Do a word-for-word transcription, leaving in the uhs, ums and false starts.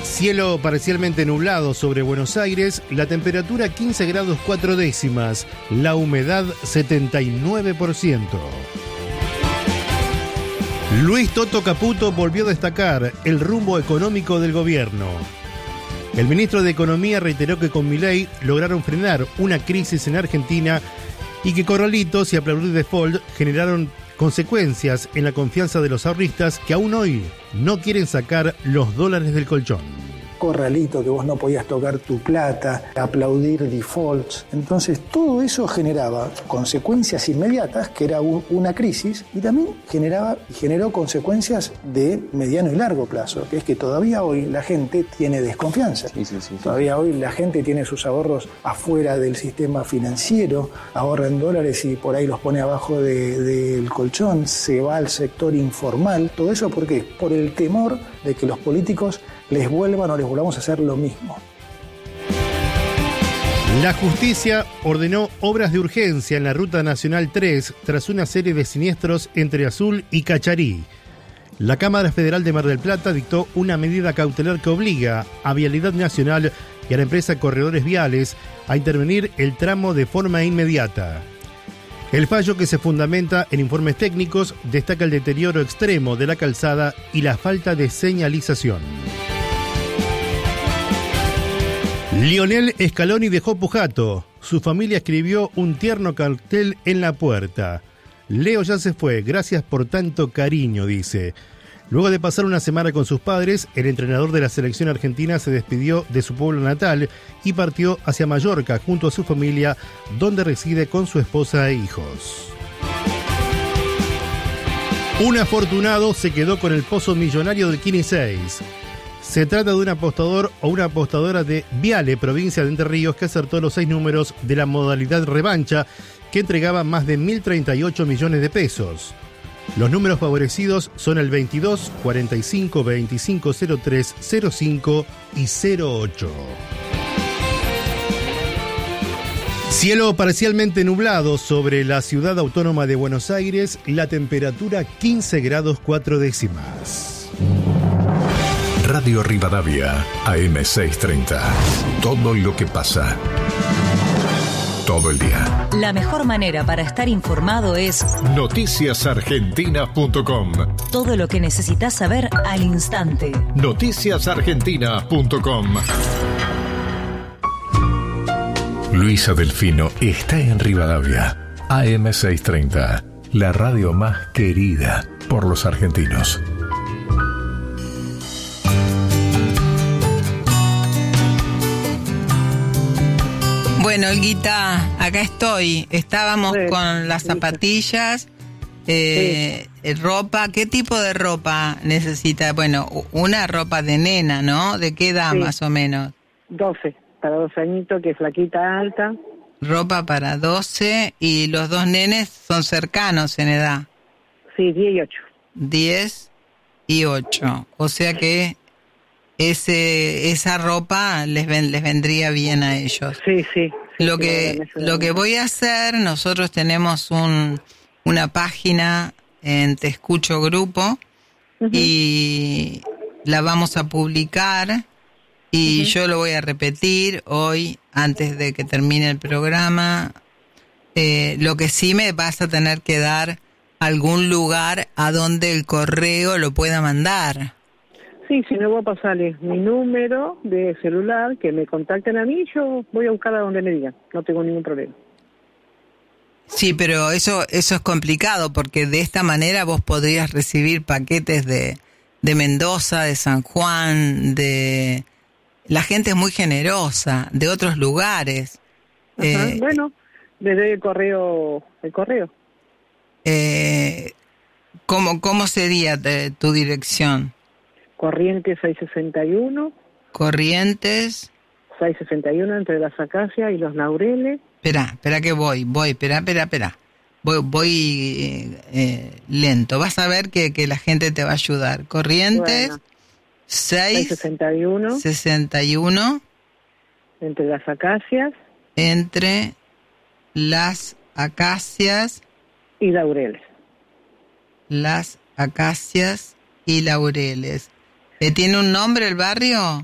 Cielo parcialmente nublado sobre Buenos Aires, la temperatura quince grados cuatro décimas, la humedad setenta y nueve por ciento. Luis Toto Caputo volvió a destacar el rumbo económico del gobierno. El ministro de Economía reiteró que con Milei lograron frenar una crisis en Argentina y que corralitos y aplaudir default generaron consecuencias en la confianza de los ahorristas que aún hoy no quieren sacar los dólares del colchón. Corralito, que vos no podías tocar tu plata, aplaudir defaults. Entonces todo eso generaba consecuencias inmediatas, que era un, una crisis, y también generaba, generó consecuencias de mediano y largo plazo, que es que todavía hoy la gente tiene desconfianza. Sí, sí, sí, sí. Todavía hoy la gente tiene sus ahorros afuera del sistema financiero, ahorra en dólares y por ahí los pone abajo de, del colchón, se va al sector informal. ¿Todo eso por qué? Por el temor de que los políticos les vuelvan o les volvamos a hacer lo mismo. La justicia ordenó obras de urgencia en la Ruta Nacional tres tras una serie de siniestros entre Azul y Cacharí. La Cámara Federal de Mar del Plata dictó una medida cautelar que obliga a Vialidad Nacional y a la empresa Corredores Viales a intervenir el tramo de forma inmediata. El fallo, que se fundamenta en informes técnicos, destaca el deterioro extremo de la calzada y la falta de señalización. Lionel Scaloni dejó Pujato. Su familia escribió un tierno cartel en la puerta. Leo ya se fue, gracias por tanto cariño, dice. Luego de pasar una semana con sus padres, el entrenador de la selección argentina se despidió de su pueblo natal y partió hacia Mallorca junto a su familia, donde reside con su esposa e hijos. Un afortunado se quedó con el pozo millonario del Kini seis. Se trata de un apostador o una apostadora de Viale, provincia de Entre Ríos, que acertó los seis números de la modalidad revancha, que entregaba más de mil treinta y ocho millones de pesos. Los números favorecidos son el veintidós, cuarenta y cinco, veinticinco, cero tres, cero cinco y cero ocho. Cielo parcialmente nublado sobre la ciudad autónoma de Buenos Aires, la temperatura quince grados cuatro décimas. Radio Rivadavia, A M seiscientos treinta. Todo lo que pasa. Todo el día. La mejor manera para estar informado es noticias argentina punto com. Todo lo que necesitas saber al instante. noticias argentina punto com. Luisa Delfino está en Rivadavia. A M seiscientos treinta. La radio más querida por los argentinos. Bueno, Olguita, acá estoy. Estábamos Sí, con las sí. zapatillas, eh, ropa. ¿Qué tipo de ropa necesita? Bueno, u- una ropa de nena, ¿no? ¿De qué edad Sí. más o menos? doce, para doce añitos, que es flaquita, alta. Ropa para doce y los dos nenes son cercanos en edad, Sí, diez y ocho. diez y ocho. O sea que ese esa ropa les ven, les vendría bien a ellos. Sí, sí. Lo Sí, que me- me- lo que voy a hacer, nosotros tenemos un una página en Te Escucho Grupo Ujú. y la vamos a publicar y Ujú. yo lo voy a repetir hoy antes de que termine el programa. Eh, lo que sí me vas a tener que dar algún lugar a donde el correo lo pueda mandar. Sí, si no voy a pasarles mi número de celular, que me contacten a mí, yo voy a buscar a donde me digan. No tengo ningún problema. Sí, pero eso eso es complicado porque de esta manera vos podrías recibir paquetes de, de Mendoza, de San Juan, de... La gente es muy generosa, de otros lugares. Ajá. Eh, Bueno, le doy el correo, el correo. eh, ¿cómo, ¿Cómo sería de- tu dirección? Corrientes seiscientos sesenta y uno, Corrientes... seiscientos sesenta y uno entre las acacias y los laureles. Espera, espera que voy, voy, espera, espera, espera. Voy, voy eh, eh, lento. Vas a ver que, que la gente te va a ayudar. Corrientes... Bueno, seis seiscientos sesenta y uno sesenta y uno entre las acacias entre las acacias, y laureles. las acacias y laureles. ¿Eh, ¿Tiene un nombre el barrio?